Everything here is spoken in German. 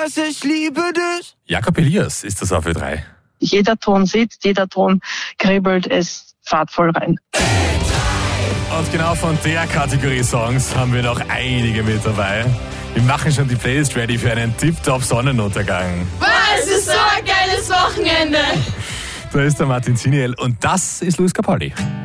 dass ich liebe dich. Jakob Elias ist das auf Ö3. Jeder Ton sitzt, jeder Ton kribbelt, es fährt voll rein. Und genau von der Kategorie Songs haben wir noch einige mit dabei. Wir machen schon die Playlist ready für einen tipptopp Sonnenuntergang. Es ist so ein geiles Wochenende. Da ist der Martin Ziniel und das ist Luis Capaldi.